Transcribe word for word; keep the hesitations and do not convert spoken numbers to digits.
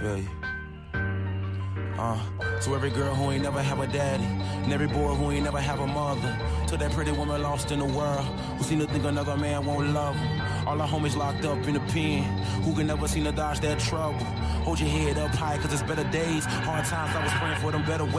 feel you. Uh, so every girl who ain't never have a daddy, and every boy who ain't never have a mother, to that pretty woman lost in the world, who seen to think another man won't love her. All our homies locked up in the pen, who can never seem to dodge that trouble. Hold your head up high, cause it's better days. Hard times, I was praying for them better ways.